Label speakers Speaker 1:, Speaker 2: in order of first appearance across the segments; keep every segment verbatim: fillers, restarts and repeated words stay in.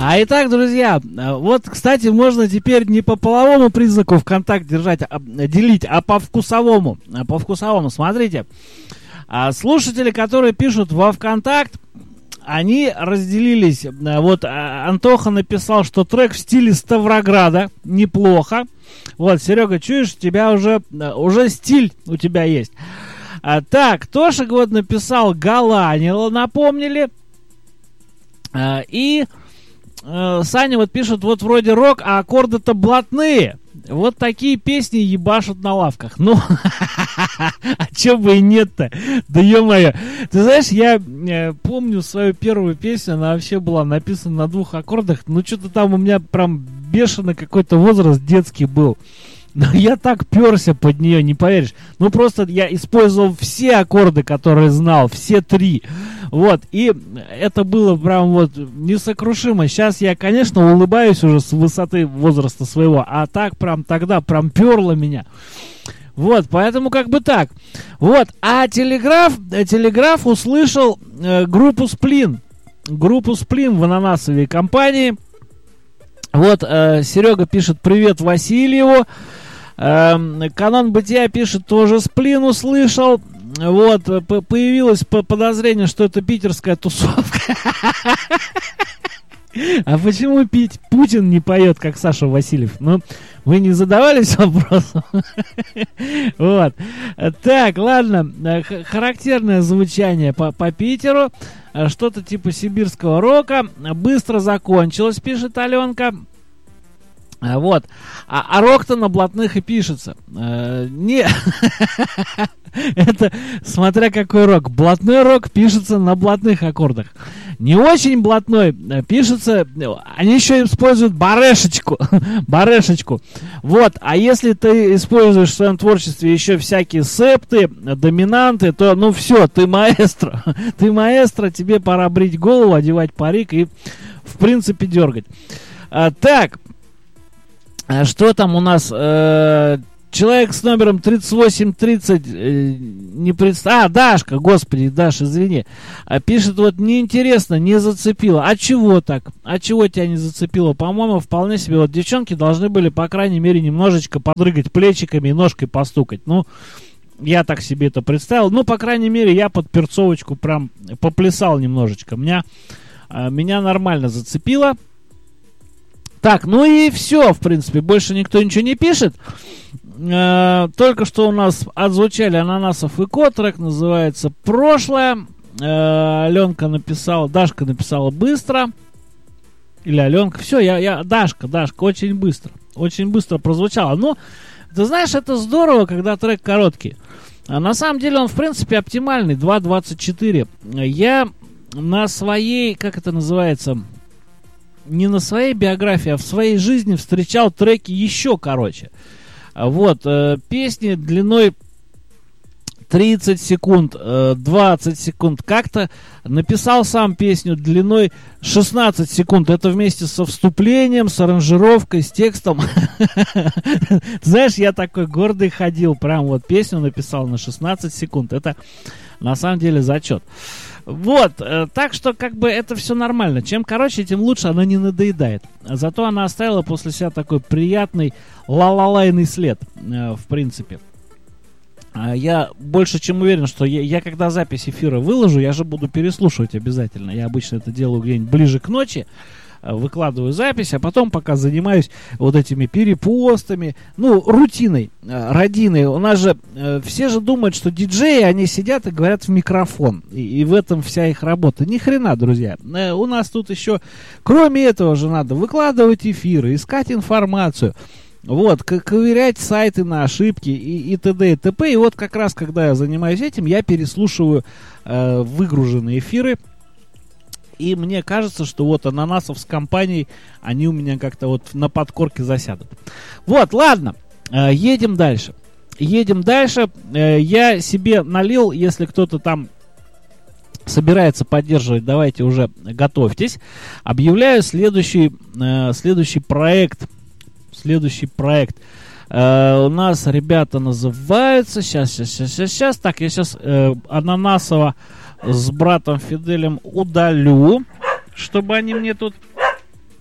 Speaker 1: А итак, друзья, вот, кстати, можно теперь не по половому признаку ВКонтакте держать, а, делить, а по вкусовому. А по вкусовому, смотрите. А слушатели, которые пишут во ВКонтакт, они разделились. Вот Антоха написал, что трек в стиле Ставрограда. Неплохо. Вот, Серега, чуешь, у тебя уже, уже стиль у тебя есть. А, так, Тошик вот написал Галанила, напомнили. А, и а, Саня вот пишет, вот вроде рок, а аккорды-то блатные. Вот такие песни ебашут на лавках. Ну, а чё бы и нет-то? Да ё-моё. Ты знаешь, я э, помню свою первую песню, она вообще была написана на двух аккордах. Ну, что-то там у меня прям бешеный какой-то возраст детский был. Но я так перся под нее, не поверишь. Ну, просто я использовал все аккорды, которые знал, все три. Вот, и это было прям вот несокрушимо. Сейчас я, конечно, улыбаюсь уже с высоты возраста своего, а так прям тогда прям перло меня. Вот, поэтому как бы так. Вот, а Телеграф, Телеграф услышал э, группу Сплин. Группу Сплин в ананасовой компании. Вот, э, Серега пишет привет Васильеву. Э, Канон Бытия пишет тоже Сплин услышал. Вот, появилось подозрение, что это питерская тусовка. А почему пить Путин не поет, как Саша Васильев? Ну, вы не задавались вопросом? Вот. Так, ладно. Характерное звучание по, по Питеру. Что-то типа сибирского рока. Быстро закончилось, пишет Аленка. Вот. А, а рок-то на блатных и пишется. Э, не... Это смотря какой рок. Блатной рок пишется на блатных аккордах. Не очень блатной пишется. Они еще используют барешечку. Барешечку. Вот. А если ты используешь в своем творчестве еще всякие септы, доминанты, то ну все, ты маэстро. Ты маэстро, тебе пора брить голову, одевать парик и в принципе дергать. А, так. Что там у нас? Э, человек с номером тридцать восемь тридцать э, не представ... А, Дашка, господи, Даша, извини. А, пишет, вот, неинтересно, не зацепило. А чего так? А чего тебя не зацепило? По-моему, вполне себе. Вот девчонки должны были, по крайней мере, немножечко подрыгать плечиками и ножкой постукать. Ну, я так себе это представил. Ну, по крайней мере, я под перцовочку прям поплясал немножечко. Меня, э, меня нормально зацепило. Так, ну и все, в принципе, больше никто ничего не пишет. Э, только что у нас отзвучали Ананасов и Ко, трек называется «Прошлое». Э, Аленка написала, Дашка написала «Быстро». Или Аленка, все, я, я, Дашка, Дашка, очень быстро. Очень быстро прозвучало. Но, ты знаешь, это здорово, когда трек короткий. А на самом деле он, в принципе, оптимальный, два двадцать четыре. Я на своей, как это называется... не на своей биографии, а в своей жизни встречал треки еще короче. Вот, э, песни длиной тридцать секунд, э, двадцать секунд. Как-то написал сам песню длиной шестнадцать секунд. Это вместе со вступлением, с аранжировкой, с текстом. Знаешь, я такой гордый ходил. Прям вот песню написал на шестнадцать секунд. Это на самом деле зачет. Вот, э, так что как бы это все нормально. Чем короче, тем лучше, она не надоедает. Зато она оставила после себя такой приятный ла-ла-лайный след, э, в принципе. А я больше чем уверен, что я, я когда запись эфира выложу, я же буду переслушивать обязательно. Я обычно это делаю где-нибудь ближе к ночи. Выкладываю запись, а потом пока занимаюсь вот этими перепостами, ну, рутиной, родиной. У нас же, э, все же думают, что диджеи, они сидят и говорят в микрофон, и, и в этом вся их работа. Ни хрена, друзья. Э, у нас тут еще, кроме этого же, надо выкладывать эфиры, искать информацию, вот, ковырять сайты на ошибки и, и т.д. и т.п. И вот как раз, когда я занимаюсь этим, я переслушиваю э, выгруженные эфиры. И мне кажется, что вот Ананасов с компанией, они у меня как-то вот на подкорке засядут. Вот, ладно, э, едем дальше. Едем дальше. Э, я себе налил, если кто-то там собирается поддерживать, давайте уже готовьтесь. Объявляю следующий, э, следующий проект. Следующий проект. Uh, у нас ребята называются. Сейчас, сейчас, сейчас, сейчас, сейчас. Так, я сейчас uh, Ананасова с братом Фиделем удалю, чтобы они мне тут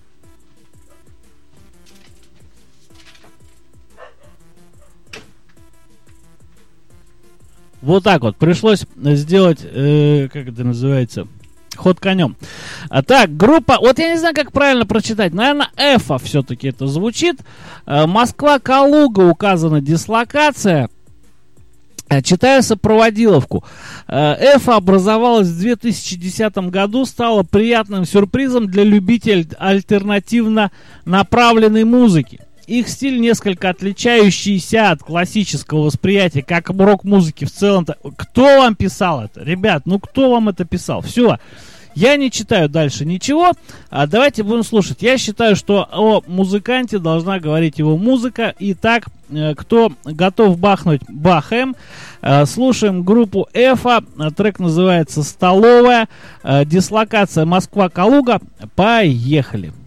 Speaker 1: Вот так вот. Пришлось сделать, э, как это называется, ход конем. А, так, группа, вот я не знаю, как правильно прочитать. Наверное, Эфа все-таки это звучит. Э, Москва-Калуга указана дислокация. Читаю сопроводиловку. Эфа образовалась в две тысячи десятом году, стала приятным сюрпризом для любителей альтернативно направленной музыки. Их стиль несколько отличающийся от классического восприятия, как рок-музыки в целом-то. Кто вам писал это? Ребят, ну кто вам это писал? Все. Я не читаю дальше ничего, а давайте будем слушать. Я считаю, что о музыканте должна говорить его музыка. Итак, кто готов бахнуть, бахаем. Слушаем группу Эфа. Трек называется «Столовая». Дислокация Москва-Калуга. Поехали.